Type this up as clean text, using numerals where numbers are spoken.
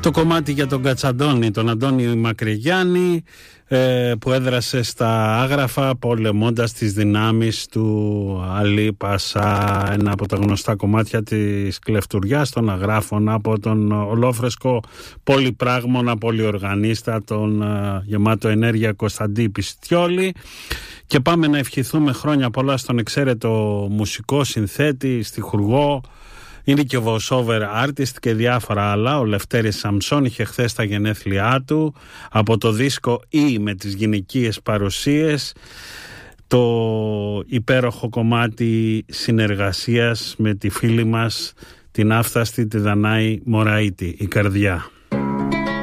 Το κομμάτι για τον Κατσαντώνη, τον Αντώνη Μακρυγιάννη, που έδρασε στα Άγραφα πολεμώντας τις δυνάμεις του Αλή Πασά, ένα από τα γνωστά κομμάτια της κλεφτουριάς των Αγράφων από τον ολόφρεσκο πολυπράγμονα πολυοργανίστα, τον γεμάτο ενέργεια Κωνσταντή Πιστιόλη. Και πάμε να ευχηθούμε χρόνια πολλά στον εξαίρετο μουσικό συνθέτη, στιχουργό. Είναι και voice-over artist και διάφορα άλλα. Ο Λευτέρης Σαμψόν είχε χθες τα γενέθλιά του. Από το δίσκο «Ή» με τις γυναικείες παρουσίες, το υπέροχο κομμάτι συνεργασίας με τη φίλη μας την άφθαστη τη Δανάη Μωραΐτη, «Η Καρδιά».